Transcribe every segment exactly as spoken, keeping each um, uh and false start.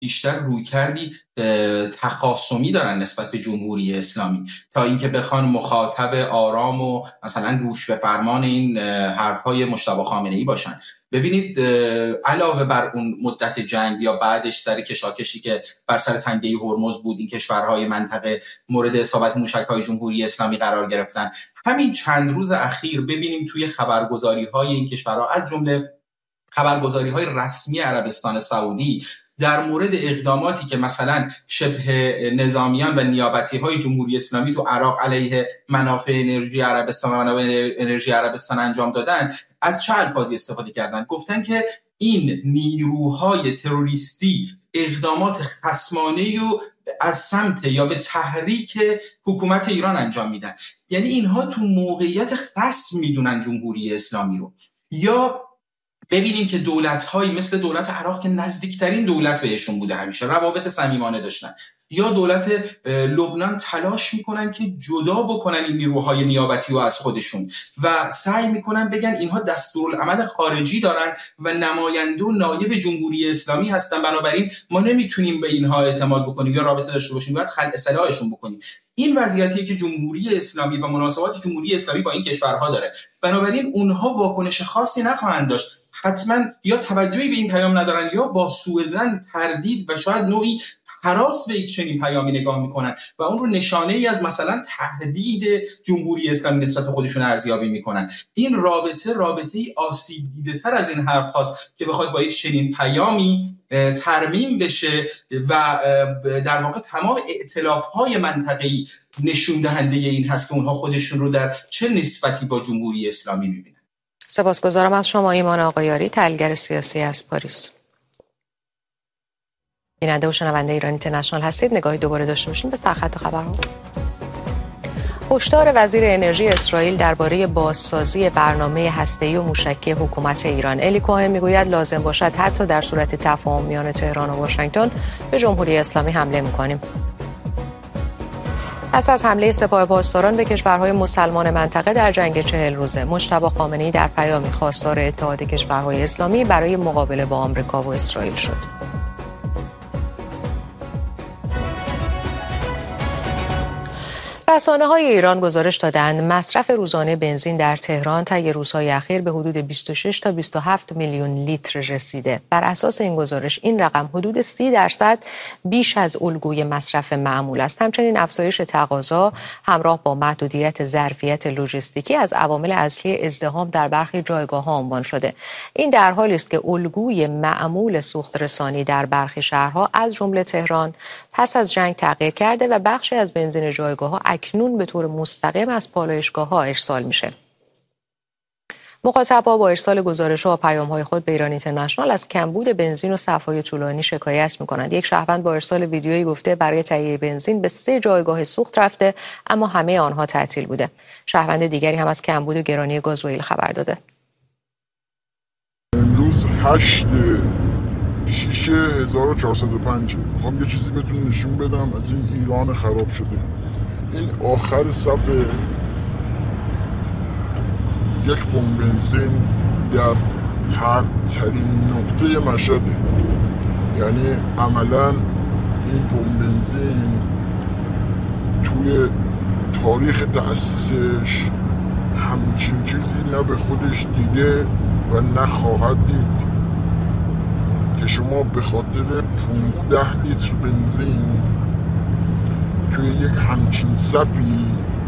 بیشتر روی کردی تخاصمی دارن نسبت به جمهوری اسلامی تا اینکه بخوان مخاطب آرام و مثلا گوش به فرمان این حرفهای مجتبی خامنه‌ای باشن. ببینید علاوه بر اون مدت جنگ یا بعدش سر کشاکشی که بر سر تنگه هرمز بود، این کشورهای منطقه مورد اصابت موشک‌های جمهوری اسلامی قرار گرفتن. همین چند روز اخیر ببینیم توی خبرگزاری‌های این کشورها از جمله خبرگزاری‌های رسمی عربستان سعودی در مورد اقداماتی که مثلا شبه نظامیان و نیابتی‌های جمهوری اسلامی تو عراق علیه منافع انرژی عربستان و منابع انرژی عربستان انجام دادن، از چه الفاظی استفاده کردن؟ گفتن که این نیروهای تروریستی اقدامات خصمانه‌ای رو از سمت یا به تحریک حکومت ایران انجام میدن. یعنی اینها تو موقعیت خصم میدونن جمهوری اسلامی رو. یا ببینیم که دولت‌هایی مثل دولت عراق که نزدیکترین دولت بهشون بوده، همیشه روابط صمیمانه داشتن، یا دولت لبنان تلاش میکنن که جدا بکنن این نیروهای نیابتی رو از خودشون و سعی میکنن بگن اینها دستورالعمل خارجی دارن و نماینده و نایب جمهوری اسلامی هستن، بنابراین ما نمیتونیم به اینها اعتماد بکنیم یا رابطه داشته باشیم، باید خلع سلاحشون بکنیم. این وضعیتیه که جمهوری اسلامی و مناسبات جمهوری اسلامی با این کشورها داره، بنابراین اونها واکنش خاصی نخواهند داشت. حتما یا توجهی به این پیام ندارن یا با سوء ظن، تردید و شاید نوعی هراس به یک چنین پیامی نگاه میکنن و اون رو نشانه ای از مثلا تهدید جمهوری اسلامی نسبت به خودشون ارزیابی میکنن. این رابطه رابطه ای آسیب دیده تر از این حرف هاست که بخواد با یک چنین پیامی ترمیم بشه و در واقع تمام ائتلاف های منطقه‌ای نشون دهنده این هست که اونها خودشون رو در چه نسبتی با جمهوری اسلامی میبینن. سپاسگزارم از شما ایمان آقایاری، تحلیلگر سیاسی از پاریس. بیننده و شنونده ایران اینترنشنال هستید. نگاهی دوباره داشته باشیم به سرخط خبرها. هشدار وزیر انرژی اسرائیل درباره بازسازی برنامه هسته‌ای و موشکی حکومت ایران. الی کوهن میگوید لازم باشد حتی در صورت تفاهم میان تهران و واشنگتن به جمهوری اسلامی حمله می‌کنیم. پس از حمله سپاه پاسداران به کشورهای مسلمان منطقه در جنگ چهل روزه، مجتبی خامنه‌ای در پیامی خواستار اتحاد کشورهای اسلامی برای مقابله با آمریکا و اسرائیل شد. رسانه‌های ایران گزارش دادند مصرف روزانه بنزین در تهران طی روزهای اخیر به حدود بیست و شش تا بیست و هفت میلیون لیتر رسیده. بر اساس این گزارش این رقم حدود سی درصد بیش از الگوی مصرف معمول است. همچنین افزایش تقاضا همراه با محدودیت ظرفیت لوجستیکی از عوامل اصلی ازدحام در برخی جایگاه‌ها عنوان شده. این در حالی است که الگوی معمول سوخت رسانی در برخی شهرها از جمله تهران پس از جنگ تغییر کرده و بخشی از بنزین جایگاه‌ها اکنون به طور مستقیم از پالایشگاه‌ها ارسال میشه. مخاطب‌ها با ارسال گزارش‌ها و پیام‌های خود به ایران اینترنشنال از کمبود بنزین و صف‌های طولانی شکایت می‌کنند. یک شهروند با ارسال ویدیویی گفته برای تهیه بنزین به سه جایگاه سوخت رفته اما همه آنها تعطیل بوده. شهروند دیگری هم از کمبود و گرانی گازوئیل خبر داده. امروز هشت شش هزار و چهارصد و پنج. میخوام یه چیزی بهتون نشون بدم از این ایران خراب شده. این آخر صف یک پمپ بنزین در هر ترین نقطه مشهده، یعنی عملا این پمپ بنزین توی تاریخ تأسیسش همچین چیزی نه به خودش دیده و نه خواهد دید که شما به خاطر پانزده لیتر بنزین توی یک همچین صفی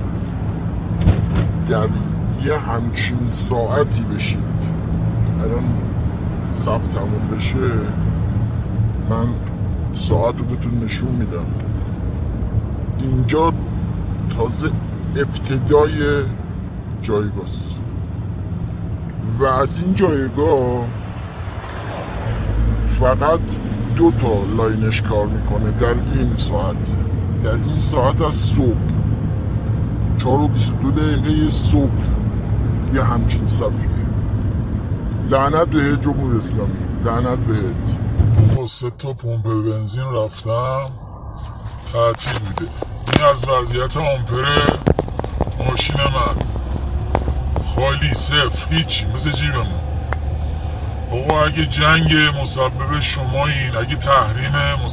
در یه همچین ساعتی بشید. الان صف تموم بشه من ساعت رو بهتون نشون میدم. اینجا تازه ابتدای جایگاه است و از این جایگاه فقط دو تا لاینش کار میکنه در این ساعت در این ساعت از صبح چهار و بیست و دو دقیقه صبح یه همچین صفیه. لعنت به جمهوری اسلامی، لعنت بهت. با سه تا پمپ بنزین رفتم تعطیل بوده. این از وضعیت آمپر ماشین من، خالی صفر هیچی، مثل جیبمون. آقا اگه جنگ مسبب شما این، اگه تحریم